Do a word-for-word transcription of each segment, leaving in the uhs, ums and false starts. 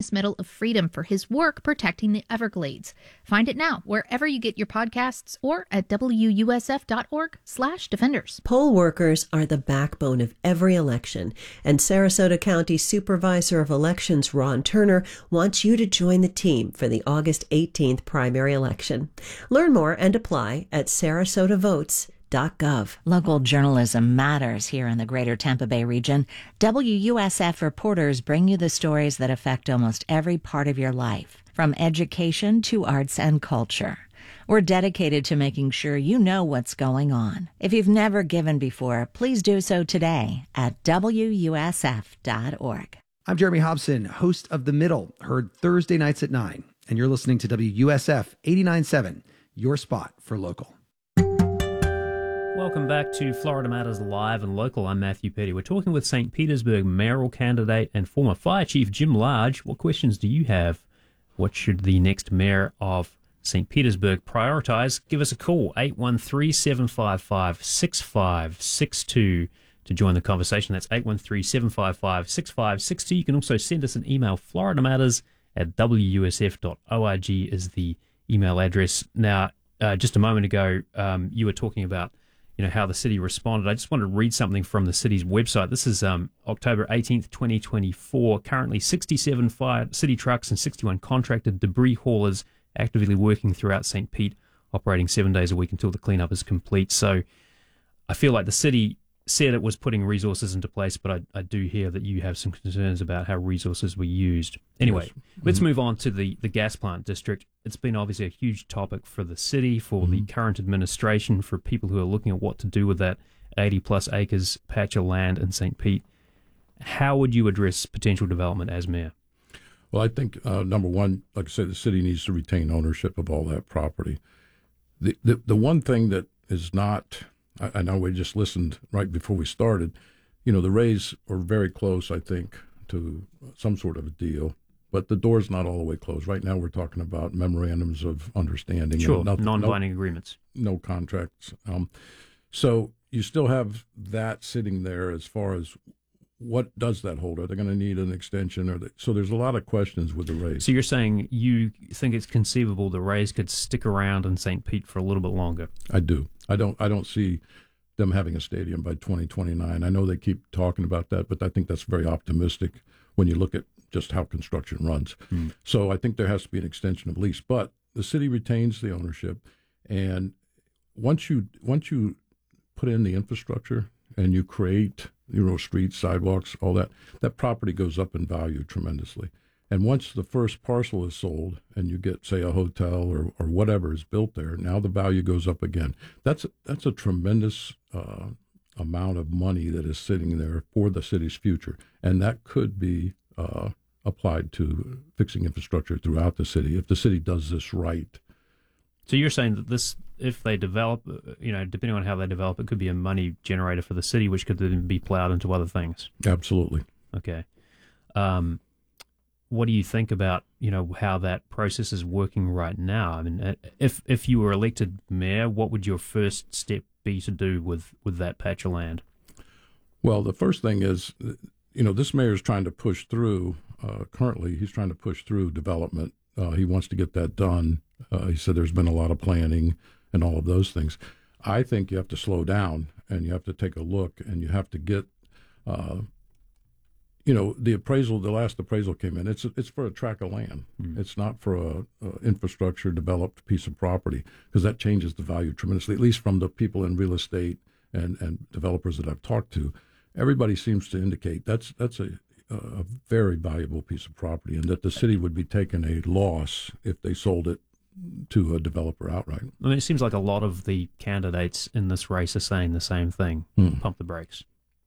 President's Medal of Freedom for his work protecting the Everglades. Find it now wherever you get your podcasts or at W U S F dot org slash defenders. Poll workers are the backbone of every election, and Sarasota County Supervisor of Elections Ron Turner wants you to join the team for the August eighteenth primary election. Learn more and apply at sarasota votes dot gov. Local journalism matters here in the greater Tampa Bay region. W U S F reporters bring you the stories that affect almost every part of your life, from education to arts and culture. We're dedicated to making sure you know what's going on. If you've never given before, please do so today at W U S F dot org. I'm Jeremy Hobson, host of The Middle, heard Thursday nights at nine, and you're listening to W U S F eighty-nine point seven, your spot for local. Welcome back to Florida Matters Live and Local. I'm Matthew Petty. We're talking with Saint Petersburg mayoral candidate and former fire chief Jim Large. What questions do you have? What should the next mayor of Saint Petersburg prioritize? Give us a call, eight one three, seven five five, six five six two to join the conversation. That's eight one three, seven five five, six five six two. You can also send us an email. Florida Matters at W U S F dot org is the email address. Now, uh, just a moment ago, um, you were talking about you know, how the city responded. I just want to read something from the city's website. This is um, October eighteenth, twenty twenty-four. Currently, sixty-seven fire city trucks and sixty-one contracted debris haulers actively working throughout Saint Pete, operating seven days a week until the cleanup is complete. So I feel like the city said it was putting resources into place, but I, I do hear that you have some concerns about how resources were used. Anyway, yes. let's mm-hmm. move on to the, the gas plant district. It's been obviously a huge topic for the city, for mm-hmm. the current administration, for people who are looking at what to do with that eighty plus acres patch of land in Saint Pete. How would you address potential development as mayor? Well, I think, uh, number one, like I said, the city needs to retain ownership of all that property. The, the, the one thing that is not... I know we just listened right before we started. You know, the Rays are very close, I think, to some sort of a deal, but the door's not all the way closed. Right now we're talking about memorandums of understanding. Sure, and nothing, non-binding no, agreements. No contracts. Um, so you still have that sitting there as far as what does that hold? Are they going to need an extension? Or they, so there's a lot of questions with the Rays. So you're saying you think it's conceivable the Rays could stick around in Saint Pete for a little bit longer? I do. I don't. I don't see them having a stadium by twenty twenty-nine. I know they keep talking about that, but I think that's very optimistic when you look at just how construction runs. Mm. So I think there has to be an extension of lease, but the city retains the ownership, and once you once you put in the infrastructure and you create, you know, streets, sidewalks, all that, that property goes up in value tremendously. And once the first parcel is sold and you get, say, a hotel or, or whatever is built there, now the value goes up again. That's, that's a tremendous uh, amount of money that is sitting there for the city's future. And that could be uh, applied to fixing infrastructure throughout the city if the city does this right. So you're saying that this, if they develop, you know, depending on how they develop, it could be a money generator for the city, which could then be plowed into other things? Absolutely. Okay. Um, what do you think about, you know, how that process is working right now? I mean, if if you were elected mayor, what would your first step be to do with, with that patch of land? Well, the first thing is, you know, this mayor is trying to push through, uh, currently, he's trying to push through development. Uh, he wants to get that done. Uh, he said there's been a lot of planning and all of those things. I think you have to slow down and you have to take a look and you have to get, uh, you know, the appraisal, the last appraisal came in, it's it's for a tract of land. Mm. It's not for a, a infrastructure developed piece of property, because that changes the value tremendously, at least from the people in real estate and, and developers that I've talked to. Everybody seems to indicate that's that's a, a very valuable piece of property, and that the city would be taking a loss if they sold it to a developer outright. I mean, it seems like a lot of the candidates in this race are saying the same thing, mm. pump the brakes.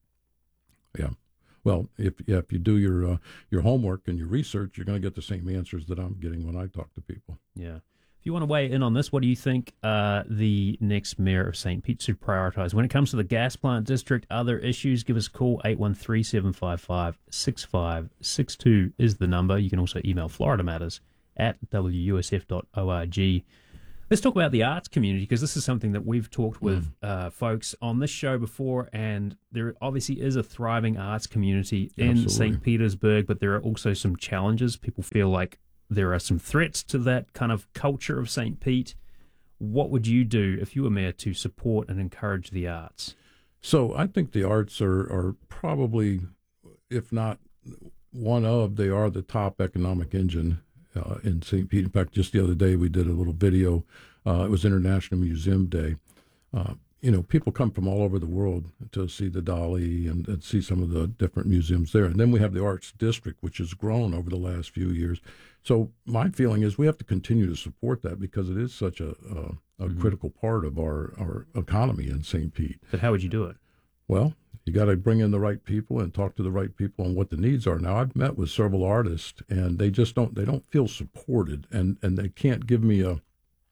Yeah. Well, if yeah, if you do your uh, your homework and your research, you're going to get the same answers that I'm getting when I talk to people. Yeah. If you want to weigh in on this, what do you think uh, the next mayor of Saint Pete should prioritize? When it comes to the gas plant district, other issues, give us a call. eight one three, seven five five, six five six two is the number. You can also email Florida Matters at W U S F dot org. Let's talk about the arts community, because this is something that we've talked with mm. uh, folks on this show before, and there obviously is a thriving arts community in Absolutely. Saint Petersburg, but there are also some challenges. People feel like there are some threats to that kind of culture of Saint Pete. What would you do if you were mayor to support and encourage the arts? So I think the arts are, are probably, if not one of, they are the top economic engine uh, in Saint Pete. In fact, just the other day we did a little video. Uh, it was International Museum Day. Uh, you know, people come from all over the world to see the Dali and, and see some of the different museums there. And then we have the Arts District, which has grown over the last few years. So my feeling is we have to continue to support that because it is such a, a, a mm-hmm. critical part of our, our economy in Saint Pete. But how would you do it? Well, you got to bring in the right people and talk to the right people on what the needs are. Now, I've met with several artists, and they just don't they don't feel supported, and, and they can't give me a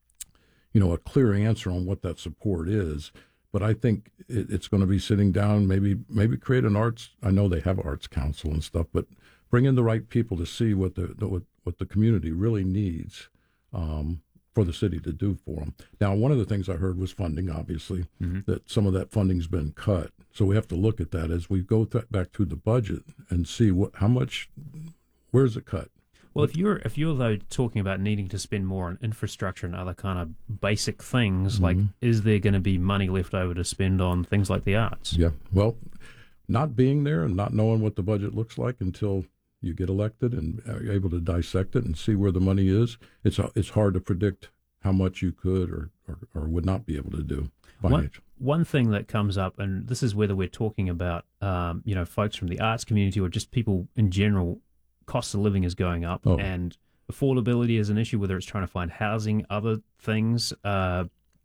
you know a clear answer on what that support is. But I think it, it's going to be sitting down, maybe maybe create an arts. I know they have arts council and stuff, but bring in the right people to see what the, the what, what the community really needs um, for the city to do for them. Now, one of the things I heard was funding, obviously, mm-hmm. that some of that funding's been cut. So we have to look at that as we go th- back through the budget and see what how much, where's it cut? Well, if you're if you're though talking about needing to spend more on infrastructure and other kind of basic things, mm-hmm. like is there going to be money left over to spend on things like the arts? Yeah. Well, not being there and not knowing what the budget looks like until you get elected and are able to dissect it and see where the money is, it's it's hard to predict how much you could or, or, or would not be able to do. One, one thing that comes up, and this is whether we're talking about um, you know folks from the arts community or just people in general, cost of living is going up, oh. and affordability is an issue, whether it's trying to find housing, other things. Uh,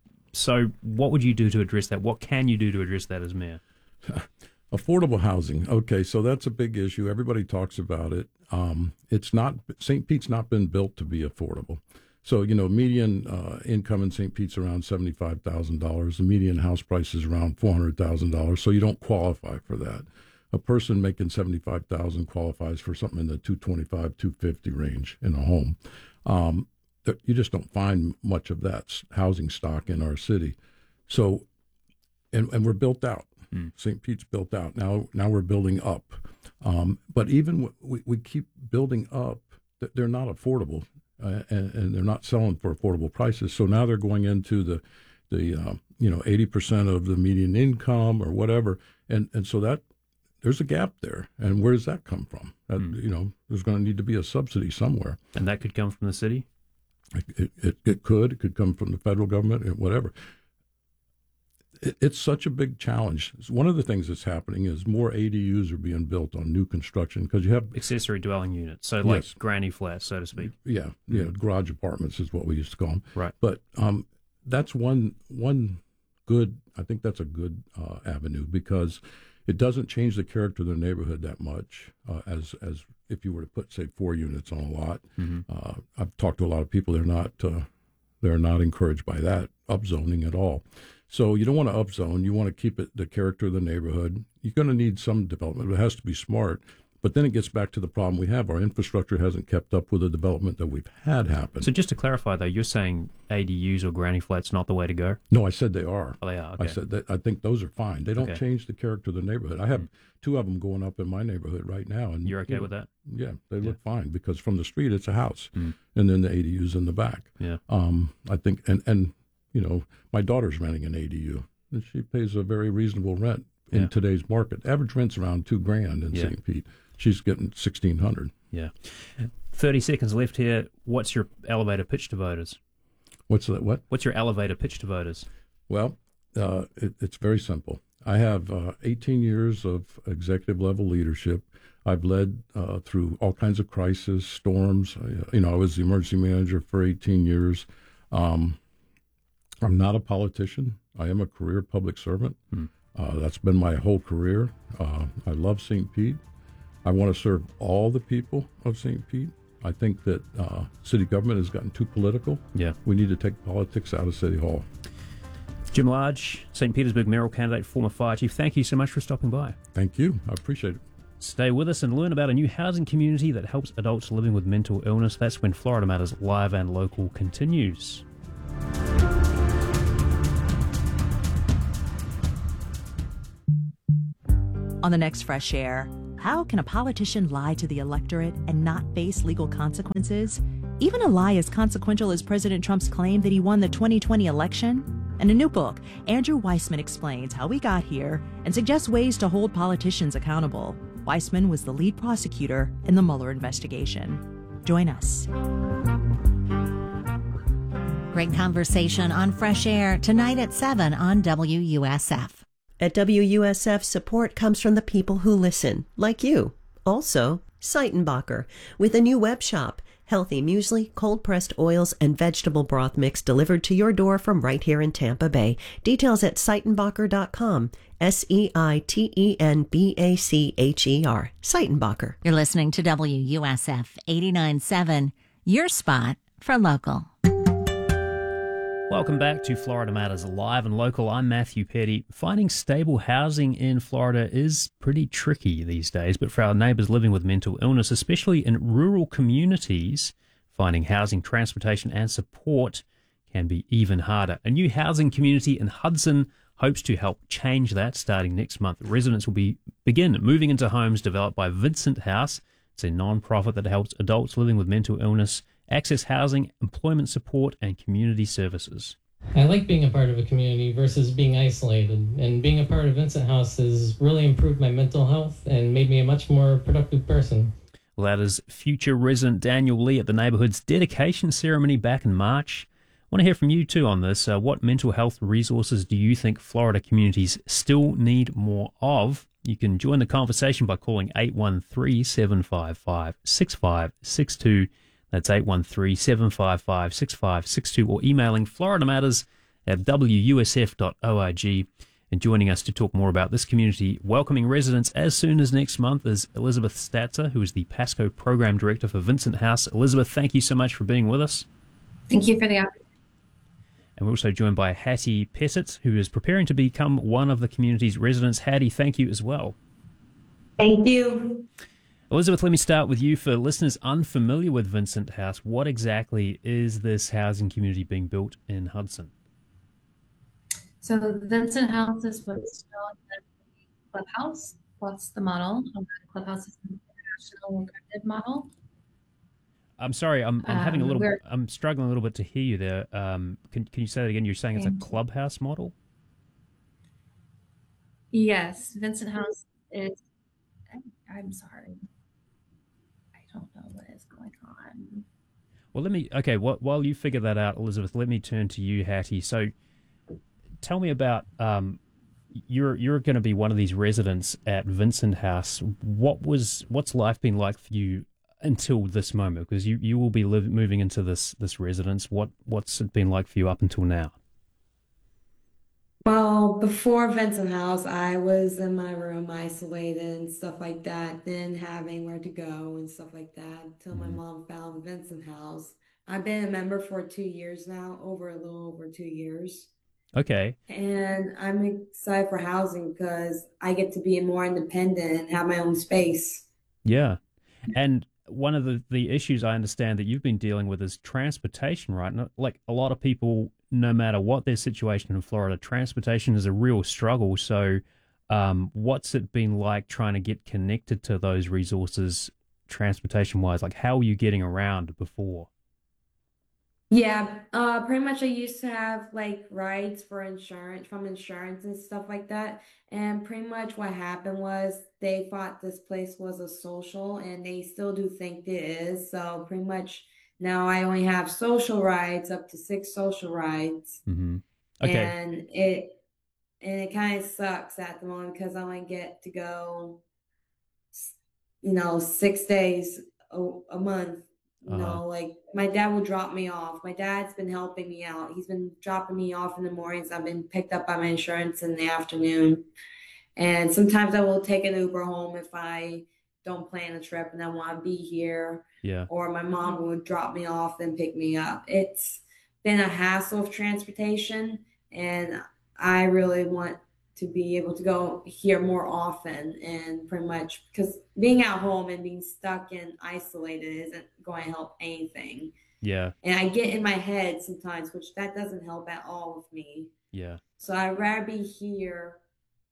so what would you do to address that? What can you do to address that as mayor? Affordable housing. Okay, so that's a big issue. Everybody talks about it. Um, it's not, Saint Pete's not been built to be affordable. So, you know, median uh, income in Saint Pete's around seventy-five thousand dollars. The median house price is around four hundred thousand dollars, so you don't qualify for that. A person making seventy-five thousand dollars qualifies for something in the two twenty-five, two fifty range in a home. Um, you just don't find much of that housing stock in our city. So, and, and we're built out. Mm. Saint Pete's built out. Now, now we're building up. Um, but even w- we, we keep building up, they're not affordable, uh, and, and they're not selling for affordable prices. So now they're going into the, the uh, you know, eighty percent of the median income or whatever. And, and so that, there's a gap there, and where does that come from? That, mm. You know, there's going to need to be a subsidy somewhere, and that could come from the city. It it, it, it could. It could come from the federal government, whatever. It, it's such a big challenge. One of the things that's happening is more A D Us are being built on new construction because you have accessory dwelling units, so like yes. granny flats, so to speak. Yeah, yeah, garage apartments is what we used to call them. Right, but um, that's one one good. I think that's a good uh, avenue because it doesn't change the character of the neighborhood that much uh, as as if you were to put, say, four units on a lot. Mm-hmm. Uh, I've talked to a lot of people; they're not uh, they're not encouraged by that upzoning at all. So you don't want to upzone; you want to keep it the character of the neighborhood. You're going to need some development; but it has to be smart. But then it gets back to the problem we have. Our infrastructure hasn't kept up with the development that we've had happen. So just to clarify, though, you're saying A D Us or granny flats not the way to go? No, I said they are. Oh, they are. Okay. I said that I think those are fine. They don't okay. change the character of the neighborhood. I have mm. two of them going up in my neighborhood right now. And you're okay you know, with that? Yeah, they yeah. look fine because from the street it's a house, mm. and then the A D U's in the back. Yeah. Um, I think, and, and you know, my daughter's renting an A D U, and she pays a very reasonable rent in yeah. today's market. Average rent's around two grand in yeah. Saint Pete. She's getting sixteen hundred. Yeah. Thirty seconds left here. What's your elevator pitch to voters? What's that? What? What's your elevator pitch to voters? Well, uh, it, it's very simple. I have uh, eighteen years of executive level leadership. I've led uh, through all kinds of crises, storms. I, you know, I was the emergency manager for eighteen years. Um, I'm not a politician. I am a career public servant. Hmm. Uh, that's been my whole career. Uh, I love Saint Pete. I want to serve all the people of Saint Pete. I think that uh, city government has gotten too political. Yeah. We need to take politics out of City Hall. Jim Large, Saint Petersburg mayoral candidate, former fire chief, thank you so much for stopping by. Thank you. I appreciate it. Stay with us and learn about a new housing community that helps adults living with mental illness. That's when Florida Matters Live and Local continues. On the next Fresh Air, how can a politician lie to the electorate and not face legal consequences? Even a lie as consequential as President Trump's claim that he won the twenty twenty election? In a new book, Andrew Weissman explains how we got here and suggests ways to hold politicians accountable. Weissman was the lead prosecutor in the Mueller investigation. Join us. Great conversation on Fresh Air tonight at seven on W U S F. At W U S F, support comes from the people who listen, like you. Also, Seitenbacher, with a new web shop. Healthy muesli, cold-pressed oils, and vegetable broth mix delivered to your door from right here in Tampa Bay. Details at Seitenbacher dot com. S E I T E N B A C H E R. Seitenbacher. You're listening to W U S F eighty-nine point seven, your spot for local. Welcome back to Florida Matters Live and Local. I'm Matthew Petty. Finding stable housing in Florida is pretty tricky these days, but for our neighbours living with mental illness, especially in rural communities, finding housing, transportation and support can be even harder. A new housing community in Hudson hopes to help change that starting next month. Residents will be begin moving into homes developed by Vincent House. It's a non-profit that helps adults living with mental illness access housing, employment support, and community services. I like being a part of a community versus being isolated, and being a part of Vincent House has really improved my mental health and made me a much more productive person. Well, that is future resident Daniel Lee at the neighbourhood's dedication ceremony back in March. I want to hear from you too on this. Uh, what mental health resources do you think Florida communities still need more of? You can join the conversation by calling eight one three, seven five five, six five six two. That's eight one three, seven five five, six five six two, or emailing Florida Matters at W U S F dot org. And joining us to talk more about this community welcoming residents as soon as next month is Elizabeth Statzer, who is the PASCO Program Director for Vincent House. Elizabeth, thank you so much for being with us. Thank you for the opportunity. And we're also joined by Hattie Pessett, who is preparing to become one of the community's residents. Hattie, thank you as well. Thank you. Elizabeth, let me start with you. For listeners unfamiliar with Vincent House, what exactly is this housing community being built in Hudson? So Vincent House is what's known as the Clubhouse, plus the model. Clubhouse is an international encrypted model. I'm sorry, I'm, I'm having a Um, little, we're- I'm struggling a little bit to hear you there. Um, can, can you say that again? You're saying it's a Okay. clubhouse model? Yes, Vincent House is, I'm sorry. I don't know what is going on. Well, let me, okay, wh- while you figure that out, Elizabeth, let me turn to you, Hattie. So tell me about, um, you're you're going to be one of these residents at Vincent House. What was, what's life been like for you until this moment? Because you, you will be live, moving into this this residence. What What's it been like for you up until now? Well, before Vincent House, I was in my room isolated and stuff like that, then having where to go and stuff like that until my mom found Vincent House. I've been a member for two years now, over a little over two years. Okay. And I'm excited for housing because I get to be more independent and have my own space. Yeah. And one of the, the issues I understand that you've been dealing with is transportation, right? No- Like a lot of people, no matter what their situation in Florida, transportation is a real struggle. So um, what's it been like trying to get connected to those resources transportation-wise? Like how were you getting around before? Yeah, uh, pretty much I used to have like rights for insurance from insurance and stuff like that. And pretty much what happened was they thought this place was a social and they still do think it is. So pretty much now I only have social rights, up to six social rights. Mm-hmm. Okay. And it and it kind of sucks at the moment because I only get to go, s- you know, six days a, a month. You Uh-huh. know, like my dad will drop me off. My dad's been helping me out. He's been dropping me off in the mornings. I've been picked up by my insurance in the afternoon. And sometimes I will take an Uber home if I don't plan a trip and I want to be here. Yeah. Or my mom would drop me off and pick me up. It's been a hassle of transportation, and I really want to be able to go here more often and pretty much because being at home and being stuck and isolated isn't going to help anything. Yeah. And I get in my head sometimes, which that doesn't help at all with me. Yeah. So I'd rather be here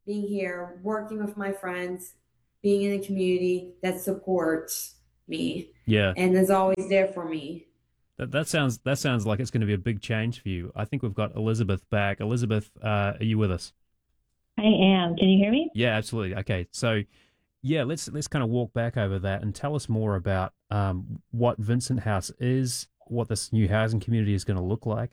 being here, working with my friends, being in a community that supports me Yeah. and is always there for me. That, that sounds that sounds like it's going to be a big change for you. I think we've got Elizabeth back. Elizabeth, uh, are you with us? I am. Can you hear me? Yeah, absolutely. Okay, so yeah, let's let's kind of walk back over that and tell us more about um, what Vincent House is, what this new housing community is going to look like.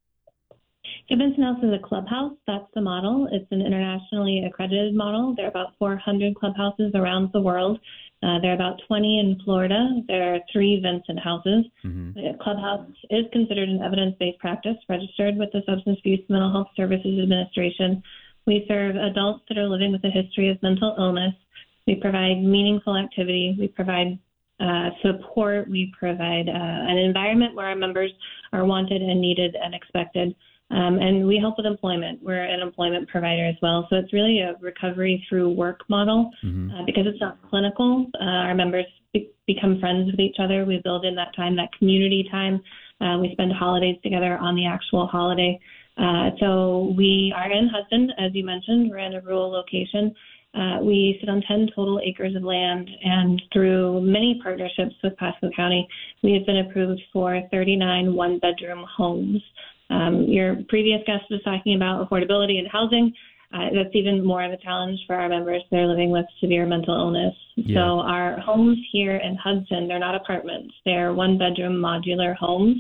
So Vincent House is a clubhouse. That's the model. It's an internationally accredited model. There are about four hundred clubhouses around the world. Uh, there are about twenty in Florida. There are three Vincent Houses. Mm-hmm. The clubhouse is considered an evidence-based practice registered with the Substance Abuse Mental Health Services Administration. We serve adults that are living with a history of mental illness. We provide meaningful activity. We provide uh, support. We provide uh, an environment where our members are wanted and needed and expected. Um, and we help with employment. We're an employment provider as well. So it's really a recovery through work model Mm-hmm. uh, because it's not clinical. Uh, our members be- become friends with each other. We build in that time, that community time. Uh, we spend holidays together on the actual holiday. Uh, so we are in Hudson, as you mentioned. We're in a rural location. Uh, we sit on ten total acres of land, and through many partnerships with Pasco County, we have been approved for thirty-nine one-bedroom homes. Um, your previous guest was talking about affordability and housing. Uh, that's even more of a challenge for our members. They're living with severe mental illness. Yeah. So our homes here in Hudson, they're not apartments. They're one-bedroom modular homes.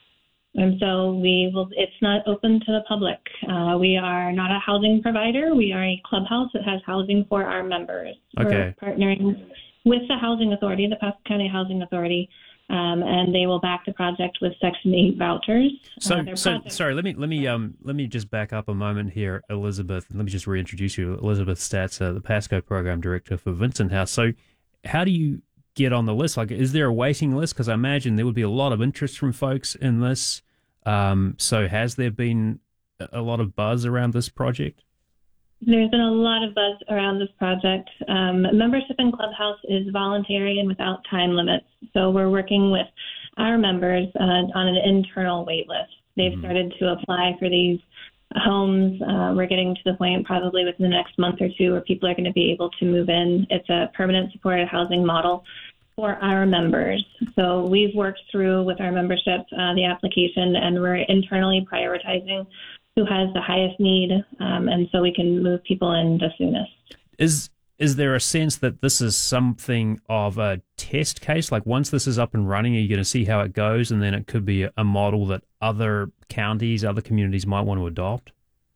And so we will. It's not open to the public. Uh, we are not a housing provider. We are a clubhouse that has housing for our members. Okay. We're partnering with the Housing Authority, the Pasco County Housing Authority, um, and they will back the project with Section eight vouchers. So, Uh, their so project- sorry. Let me let me um let me just back up a moment here, Elizabeth. Let me just reintroduce you, Elizabeth Statz, uh, the Pasco Program Director for Vincent House. So, how do you get on the list? Like, is there a waiting list? Because I imagine there would be a lot of interest from folks in this. Um, so, has there been a lot of buzz around this project? There's been a lot of buzz around this project. Um, membership in Clubhouse is voluntary and without time limits. So we're working with our members uh, on an internal wait list. They've Mhm. started to apply for these homes. Uh, we're getting to the point probably within the next month or two where people are going to be able to move in. It's a permanent supported housing model for our members. So we've worked through with our membership uh, the application, and we're internally prioritizing who has the highest need, um, and so we can move people in the soonest. Is is there a sense that this is something of a test case? Like, once this is up and running, are you going to see how it goes, and then it could be a, a model that other counties, other communities might want to adopt?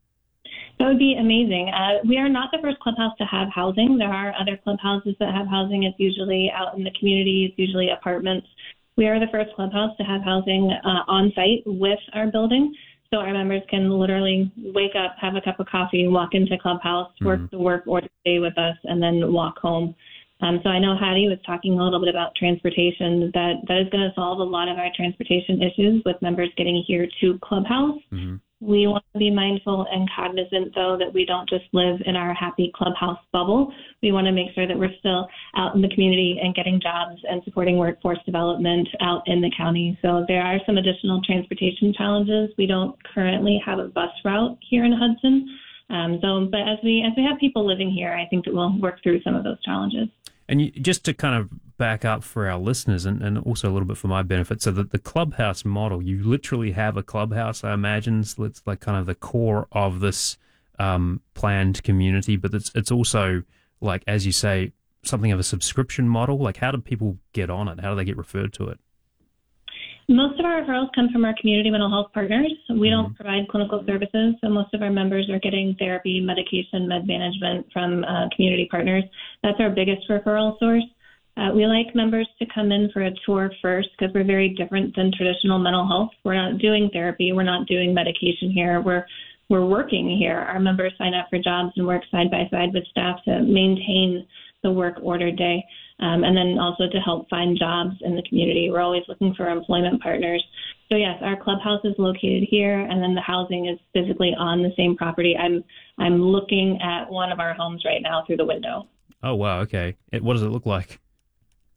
That would be amazing. Uh, we are not the first clubhouse to have housing. There are other clubhouses that have housing. It's usually out in the community. It's usually apartments. We are the first clubhouse to have housing uh, on site with our building. So our members can literally wake up, have a cup of coffee, walk into Clubhouse, work Mhm. the work or stay with us, and then walk home. Um, so I know Hattie was talking a little bit about transportation. That that is going to solve a lot of our transportation issues with members getting here to Clubhouse. Mm-hmm. We want to be mindful and cognizant, though, that we don't just live in our happy Clubhouse bubble. We want to make sure that we're still out in the community and getting jobs and supporting workforce development out in the county. So there are some additional transportation challenges. We don't currently have a bus route here in Hudson. Um, so, but as we as we have people living here, I think that we'll work through some of those challenges. And you, just to kind of back up for our listeners, and, and also a little bit for my benefit, so that the clubhouse model, you literally have a clubhouse, I imagine, so it's like kind of the core of this um, planned community, but it's it's also, like, as you say, something of a subscription model. Like, how do people get on it? How do they get referred to it? Most of our referrals come from our community mental health partners. We don't provide clinical services, so most of our members are getting therapy, medication, med management from uh, community partners. That's our biggest referral source. Uh, we like members to come in for a tour first because we're very different than traditional mental health. We're not doing therapy. We're not doing medication here. We're we're working here. Our members sign up for jobs and work side by side with staff to maintain the work order day. Um, and then also to help find jobs in the community. We're always looking for employment partners. So yes, our clubhouse is located here, and then the housing is physically on the same property. I'm I'm looking at one of our homes right now through the window. Oh, wow, okay. It, what does it look like?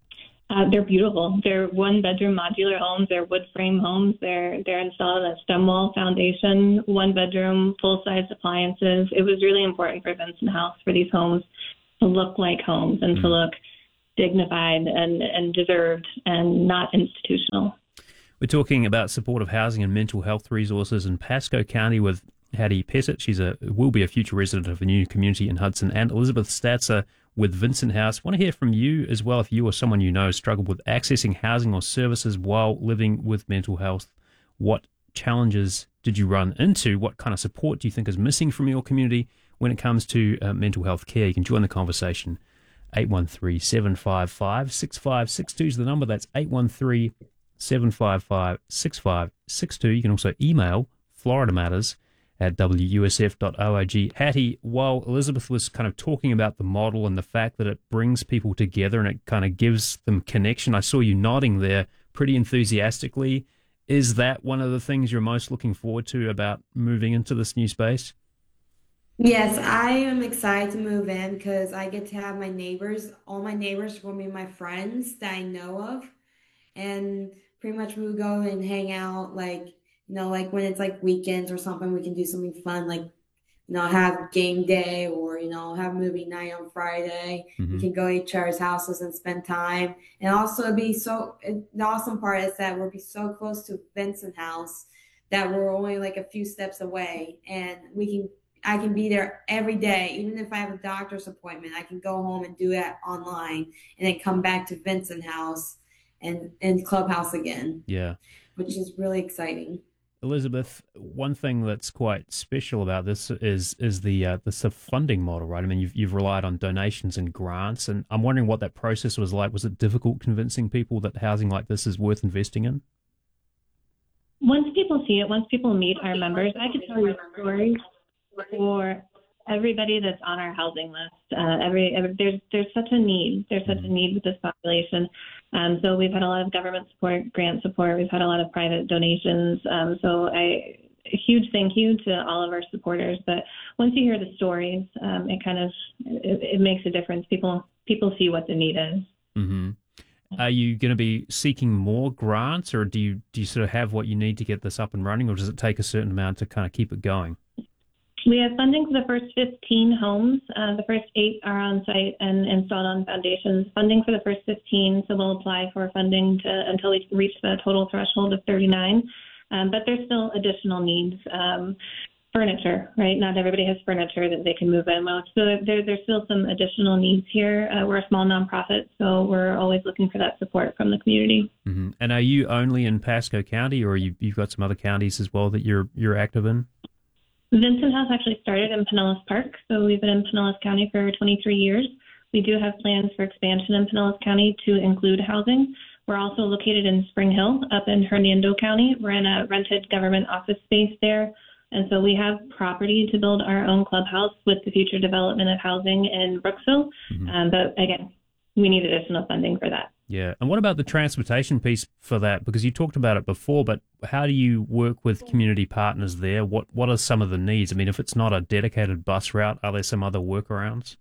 Uh, they're beautiful. They're one-bedroom modular homes. They're wood frame homes. They're they're installed on a stem wall foundation, one-bedroom, full-size appliances. It was really important for Vincent House for these homes to look like homes and mm. to look dignified and, and deserved and not institutional. We're talking about supportive housing and mental health resources in Pasco County with Hattie Pessett. She's a will be a future resident of a new community in Hudson, and Elizabeth Statzer with Vincent House. Want to hear from you as well if you or someone you know struggled with accessing housing or services while living with mental health. What challenges did you run into? What kind of support do you think is missing from your community when it comes to uh, mental health care? You can join the conversation. eight one three, seven five five, six five six two is the number. That's eight one three, seven five five, six five six two. You can also email Florida Matters at w u s f dot org. Hattie, while Elizabeth was kind of talking about the model and the fact that it brings people together and it kind of gives them connection, I saw you nodding there pretty enthusiastically. Is that one of the things you're most looking forward to about moving into this new space? Yes, I am excited to move in because I get to have my neighbors. All my neighbors will be my friends that I know of. And pretty much we would go and hang out, like, you know, like when it's like weekends or something, we can do something fun, like, you know, have game day or, you know, have movie night on Friday. Mm-hmm. We can go to each other's houses and spend time. And also it'd be so, the awesome part is that we'll be so close to Vincent House that we're only like a few steps away, and we can, I can be there every day. Even if I have a doctor's appointment, I can go home and do that online and then come back to Vincent House and, and Clubhouse again. Yeah. Which is really exciting. Elizabeth, one thing that's quite special about this is is the uh, the funding model, right? I mean, you've you've relied on donations and grants, and I'm wondering what that process was like. Was it difficult convincing people that housing like this is worth investing in? Once people see it, once people meet our members, I could tell you stories for everybody that's on our housing list. Uh, every, every there's there's such a need. There's such a need with this population. Um, so we've had a lot of government support, grant support. We've had a lot of private donations. Um, so I, a huge thank you to all of our supporters. But once you hear the stories, um, it kind of it, it makes a difference. People people see what the need is. Mm-hmm. Are you going to be seeking more grants, or do you do you sort of have what you need to get this up and running, or does it take a certain amount to kind of keep it going? We have funding for the first fifteen homes. Uh, the first eight are on site and installed on foundations. Funding for the first fifteen, so we'll apply for funding to, until we reach the total threshold of thirty-nine. Um, but there's still additional needs. Um, furniture, right? Not everybody has furniture that they can move in with. So there, there's still some additional needs here. Uh, we're a small nonprofit, so we're always looking for that support from the community. Mm-hmm. And are you only in Pasco County, or you, you've got some other counties as well that you're you're active in? Vincent House actually started in Pinellas Park, so we've been in Pinellas County for twenty-three years. We do have plans for expansion in Pinellas County to include housing. We're also located in Spring Hill up in Hernando County. We're in a rented government office space there, and so we have property to build our own clubhouse with the future development of housing in Brooksville. Mm-hmm. Um, but again, we need additional funding for that. Yeah. And what about the transportation piece for that? Because you talked about it before, but how do you work with community partners there? What What are some of the needs? I mean, if it's not a dedicated bus route, are there some other workarounds?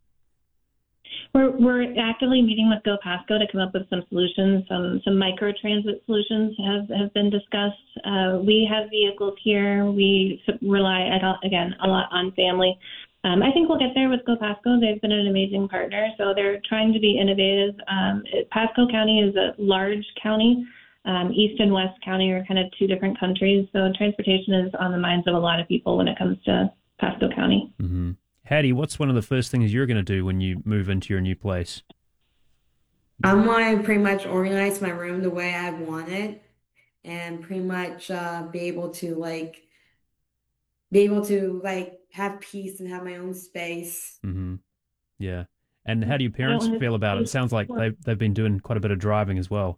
We're, we're actively meeting with Go Pasco to come up with some solutions. Some, some micro-transit solutions have, have been discussed. Uh, we have vehicles here. We rely, again, a lot on family. Um, I think we'll get there with Go Pasco. They've been an amazing partner, so they're trying to be innovative. Um, it, Pasco County is a large county. Um, East and West County are kind of two different countries, so transportation is on the minds of a lot of people when it comes to Pasco County. Mm-hmm. Hattie, what's one of the first things you're going to do when you move into your new place? I'm going to pretty much organize my room the way I want it, and pretty much uh, be able to like be able to like have peace and have my own space. Mm-hmm. Yeah. And how do your parents feel about it? It sounds like they've, they've been doing quite a bit of driving as well.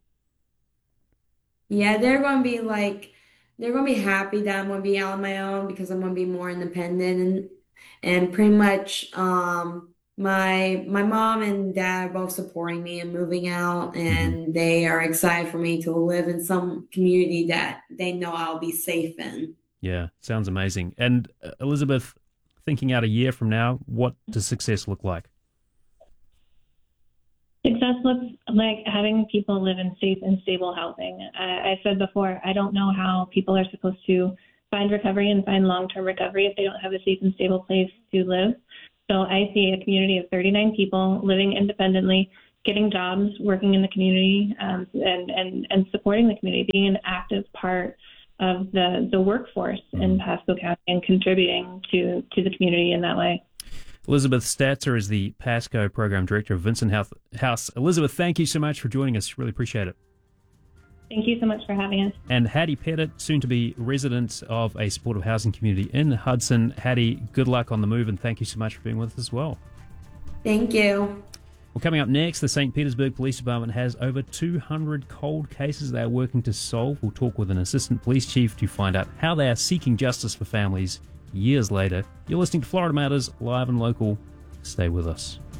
Yeah, they're going to be like, they're going to be happy that I'm going to be out on my own because I'm going to be more independent. And, and pretty much um, my, my mom and dad are both supporting me in moving out, and mm-hmm. they are excited for me to live in some community that they know I'll be safe in. Yeah, sounds amazing. And uh, Elizabeth, thinking out a year from now, what does success look like? Success looks like having people live in safe and stable housing. I, I said before, I don't know how people are supposed to find recovery and find long-term recovery if they don't have a safe and stable place to live. So I see a community of thirty-nine people living independently, getting jobs, working in the community, um, and, and, and supporting the community, being an active part of the, the workforce in Pasco County and contributing to, to the community in that way. Elizabeth Statzer is the Pasco Program Director of Vincent House. Elizabeth, thank you so much for joining us. Really appreciate it. Thank you so much for having us. And Hattie Pettit, soon to be resident of a supportive housing community in Hudson. Hattie, good luck on the move, and thank you so much for being with us as well. Thank you. Well, coming up next, the Saint Petersburg Police Department has over two hundred cold cases they are working to solve. We'll talk with an assistant police chief to find out how they are seeking justice for families years later. You're listening to Florida Matters, live and local. Stay with us.